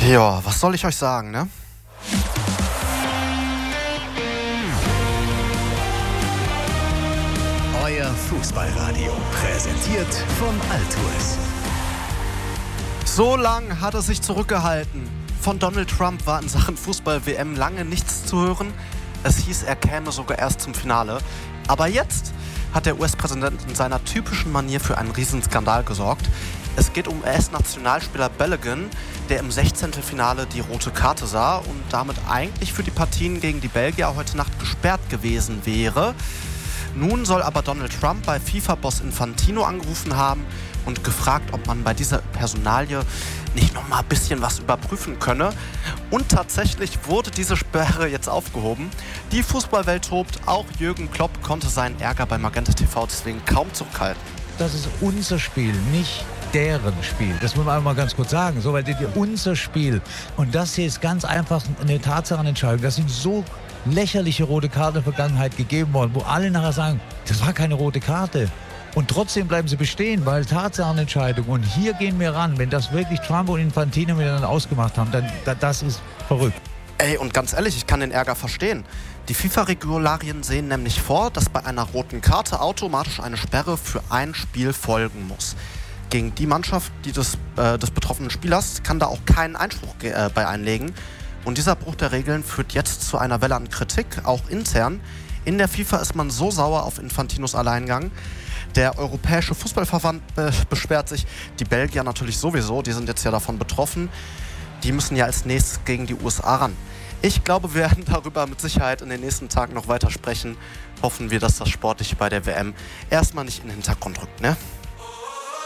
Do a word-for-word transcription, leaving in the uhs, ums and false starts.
Ja, was soll ich euch sagen, ne? Euer Fußballradio, präsentiert von Altours. So lang hat er sich zurückgehalten. Von Donald Trump war in Sachen Fußball-W M lange nichts zu hören. Es hieß, er käme sogar erst zum Finale. Aber jetzt hat der U S-Präsident in seiner typischen Manier für einen Riesenskandal gesorgt. Es geht um U S-Nationalspieler Balogun, der im Sechzehntelfinale die rote Karte sah und damit eigentlich für die Partien gegen die Belgier heute Nacht gesperrt gewesen wäre. Nun soll aber Donald Trump bei FIFA-Boss Infantino angerufen haben und gefragt, ob man bei dieser Personalie nicht noch mal ein bisschen was überprüfen könne. Und tatsächlich wurde diese Sperre jetzt aufgehoben. Die Fußballwelt tobt, auch Jürgen Klopp konnte seinen Ärger bei Magenta T V deswegen kaum zurückhalten. Das ist unser Spiel, nicht deren Spiel. Das muss man einmal ganz kurz sagen. So, weil das ist unser Spiel. Und das hier ist ganz einfach eine Tatsachenentscheidung. Das sind so lächerliche rote Karten in der Vergangenheit gegeben worden, wo alle nachher sagen, das war keine rote Karte. Und trotzdem bleiben sie bestehen, weil Tatsachenentscheidung. Und hier gehen wir ran. Wenn das wirklich Trump und Infantino miteinander ausgemacht haben, dann das ist verrückt. Ey, und ganz ehrlich, ich kann den Ärger verstehen. Die FIFA-Regularien sehen nämlich vor, dass bei einer roten Karte automatisch eine Sperre für ein Spiel folgen muss. Gegen die Mannschaft, die des, äh, des betroffenen Spielers, kann da auch keinen Einspruch äh, bei einlegen. Und dieser Bruch der Regeln führt jetzt zu einer Welle an Kritik, auch intern. In der FIFA ist man so sauer auf Infantinos Alleingang. Der Europäische Fußballverband äh, beschwert sich, die Belgier natürlich sowieso, die sind jetzt ja davon betroffen. Die müssen ja als nächstes gegen die U S A ran. Ich glaube, wir werden darüber mit Sicherheit in den nächsten Tagen noch weiter sprechen. Hoffen wir, dass das Sportliche bei der W M erstmal nicht in den Hintergrund rückt, ne?